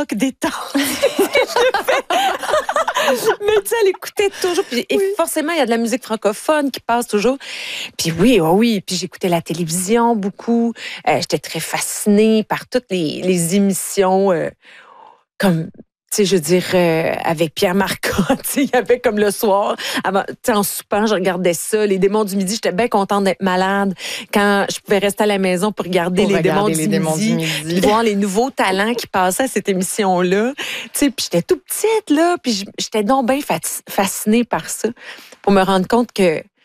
rock détente. Mais tu sais, elle écoutait toujours. Puis, et forcément, il y a de la musique francophone qui passe toujours. Puis oui. Puis j'écoutais la télévision beaucoup. J'étais très fascinée par toutes les émissions comme... Tu sais, je veux dire, avec Pierre Marcotte, il y avait comme le soir, avant, en soupant, je regardais ça. Les démons du midi, j'étais bien contente d'être malade quand je pouvais rester à la maison pour regarder les démons du midi. Puis voir les nouveaux talents qui passaient à cette émission-là. Tu sais, puis j'étais toute petite, là, puis j'étais donc bien fascinée par ça. Pour me rendre compte,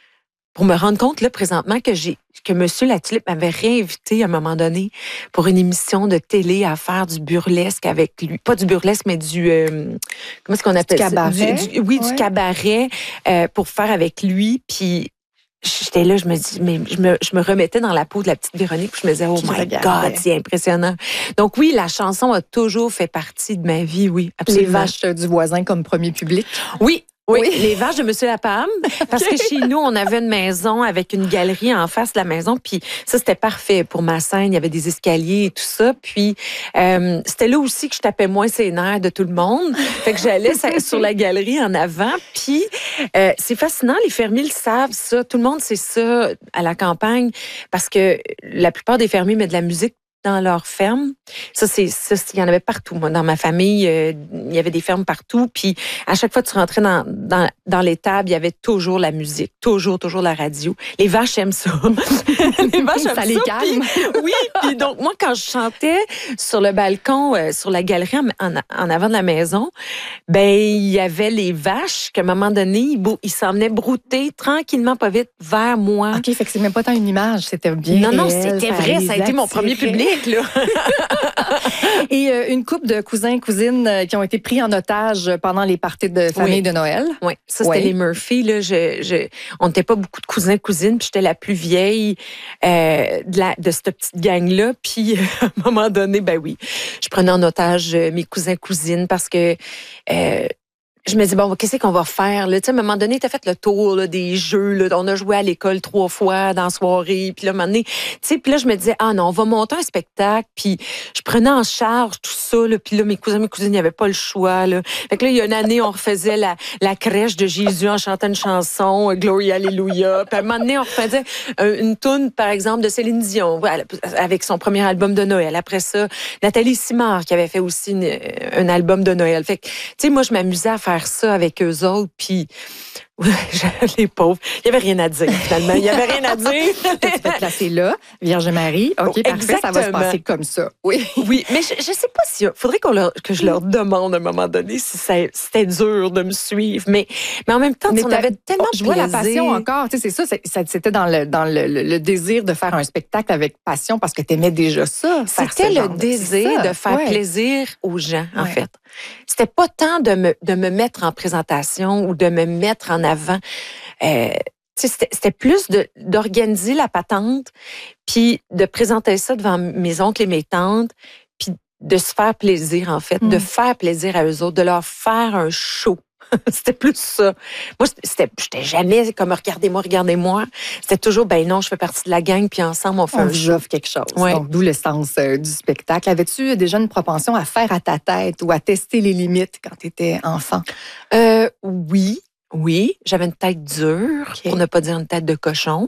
là, présentement, que Monsieur Latulippe m'avait réinvité à un moment donné pour une émission de télé à faire du burlesque avec lui. Pas du burlesque, mais du... comment est-ce qu'on appelle ça? Cabaret. Du cabaret pour faire avec lui. Puis j'étais là, je me remettais dans la peau de la petite Véronique, puis je me disais, oh my God, c'est impressionnant. Donc oui, la chanson a toujours fait partie de ma vie, oui, absolument. Les vaches du voisin comme premier public. Oui, les vaches de Monsieur Lapam, parce que chez nous, on avait une maison avec une galerie en face de la maison, puis ça, c'était parfait pour ma scène. Il y avait des escaliers et tout ça, puis c'était là aussi que je tapais moins ses nerfs de tout le monde. Fait que j'allais sur la galerie en avant, puis c'est fascinant, les fermiers le savent, ça. Tout le monde sait ça à la campagne, parce que la plupart des fermiers mettent de la musique dans leur ferme. Ça, il y en avait partout. Moi, dans ma famille, il y avait des fermes partout. Puis, à chaque fois que tu rentrais dans l'étable, il y avait toujours la musique. Toujours la radio. Les vaches aiment ça. Les vaches aiment ça. Les calme. Oui. Puis donc, moi, quand je chantais sur le balcon, sur la galerie en avant de la maison, ben, il y avait les vaches qu'à un moment donné, ils s'en venaient brouter tranquillement, pas vite, vers moi. OK, fait que c'est même pas tant une image, c'était bien Non, réel, c'était vrai. Ça a été mon premier public. Là. Et une couple de cousins et cousines qui ont été pris en otage pendant les parties de famille de Noël. Oui, ça, c'était les Murphy. Là. On n'était pas beaucoup de cousins et cousines, puis j'étais la plus vieille de cette petite gang-là. Puis, à un moment donné, ben oui, je prenais en otage mes cousins et cousines parce que... je me dis, bon, qu'est-ce qu'on va faire? Là? À un moment donné, tu as fait le tour là, des jeux. Là. On a joué à l'école 3 fois dans la soirée. Puis là, à un moment donné, puis là, je me disais, ah non, on va monter un spectacle. Puis je prenais en charge tout ça. Là. Puis là, mes cousins, mes cousines, il n'y avait pas le choix. Là. Fait que là, il y a une année, on refaisait la crèche de Jésus en chantant une chanson, Gloria Alléluia. Puis à un moment donné, on refaisait une toune, par exemple, de Céline Dion, avec son premier album de Noël. Après ça, Nathalie Simard, qui avait fait aussi un album de Noël. Fait que, tu sais, moi, je m'amusais à faire ça avec eux autres, puis les pauvres, il n'y avait rien à dire, finalement. Il n'y avait rien à dire. Tu vas te placer là, Vierge Marie. OK, parfait, exactement. Ça va se passer comme ça. Oui, mais je ne sais pas si... Il faudrait que je leur demande à un moment donné si c'était dur de me suivre. Mais en même temps, on avait tellement de je vois la passion encore. Tu sais, c'est ça, c'était dans le désir de faire un spectacle avec passion parce que tu aimais déjà ça. C'était le désir de faire plaisir aux gens, en fait. C'était pas tant de me mettre en présentation ou de me mettre en avant. C'était plus d'organiser la patente, puis de présenter ça devant mes oncles et mes tantes, puis de se faire plaisir, en fait, de faire plaisir à eux autres, de leur faire un show. C'était plus ça. Moi, j'étais jamais comme regardez-moi. C'était toujours, ben non, je fais partie de la gang, puis ensemble, on fait un show. Offre quelque chose. Ouais. Donc, d'où le sens du spectacle. Avais-tu déjà une propension à faire à ta tête ou à tester les limites quand tu étais enfant? Oui, j'avais une tête dure, pour ne pas dire une tête de cochon.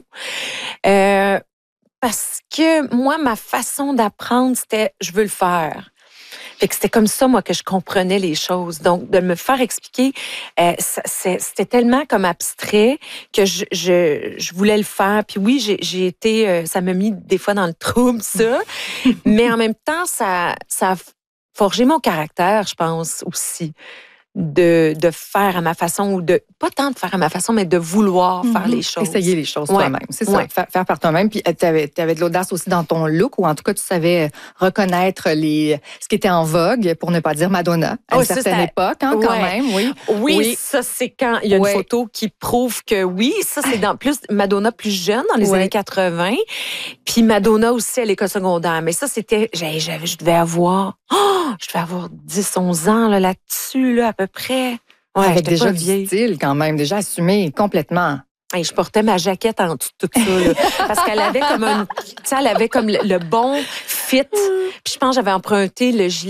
Parce que moi, ma façon d'apprendre, c'était je veux le faire. Fait que c'était comme ça, moi, que je comprenais les choses. Donc, de me faire expliquer, c'était tellement comme abstrait que je voulais le faire. Puis oui, j'ai été... ça m'a mis des fois dans le trouble, ça. Mais en même temps, ça a forgé mon caractère, je pense, aussi. De faire à ma façon, ou pas tant de faire à ma façon, mais de vouloir faire les choses. Essayer les choses toi-même, c'est ça, faire par toi-même. Puis tu avais de l'audace aussi dans ton look, ou en tout cas, tu savais reconnaître ce qui était en vogue, pour ne pas dire Madonna, à une certaine époque, quand même, Oui, ça, c'est quand il y a une photo qui prouve que ça, c'est dans plus Madonna plus jeune, dans les années 80, puis Madonna aussi à l'école secondaire. Mais ça, c'était, je devais avoir 10-11 ans là-dessus, là, à peu près. Ouais, avec déjà du style quand même, déjà assumé complètement. Et je portais ma jaquette en dessous de tout ça, là, parce qu'elle avait comme elle avait comme le bon fit. Puis je pense que j'avais emprunté le gilet